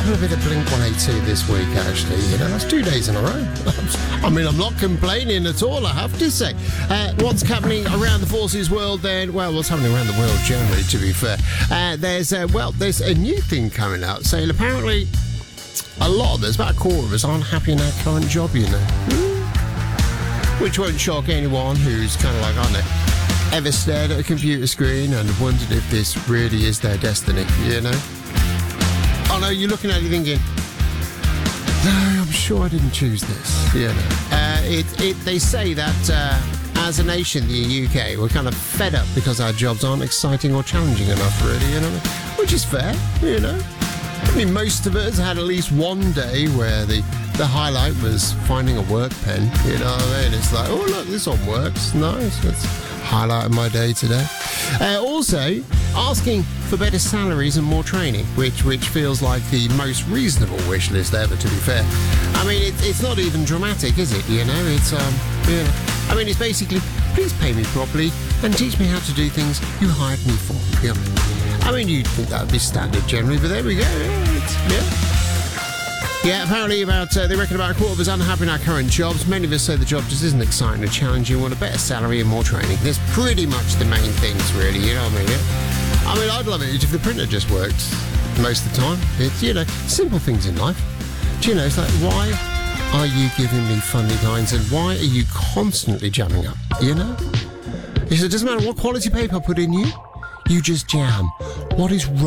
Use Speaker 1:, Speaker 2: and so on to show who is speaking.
Speaker 1: having a bit of Blink-182 this week, actually. You know, that's 2 days in a row. I mean, I'm not complaining at all, I have to say. What's happening around the forces world then? Well, what's happening around the world generally, to be fair. There's a new thing coming out saying apparently a lot of us, about a quarter of us, aren't happy in our current job, you know. Which won't shock anyone who's kind of like, I don't know, ever stared at a computer screen and wondered if this really is their destiny, you know? Oh no, you're looking at it thinking, no, I'm sure I didn't choose this, you know. They say that as a nation, the UK, we're kind of fed up because our jobs aren't exciting or challenging enough, really, you know? Which is fair, you know? I mean, most of us had at least one day where the highlight was finding a work pen, you know what I mean? It's like, oh, look, this one works. Nice. That's highlight of my day today. Also, asking for better salaries and more training, which feels like the most reasonable wish list ever, to be fair. I mean, it's not even dramatic, is it? You know, it's, you know. I mean, it's basically, please pay me properly and teach me how to do things you hired me for. Yeah. I mean, you'd think that would be standard generally, but there we go. Yeah, apparently they reckon about a quarter of us unhappy in our current jobs. Many of us say the job just isn't exciting or challenging, want a better salary and more training. There's pretty much the main things, really, you know what I mean? Yeah? I mean, I'd love it if the printer just worked most of the time. It's, you know, simple things in life. Do you know, it's like, why are you giving me funny lines and why are you constantly jamming up, you know? It doesn't matter what quality paper I put in you, you just jam. What is wrong?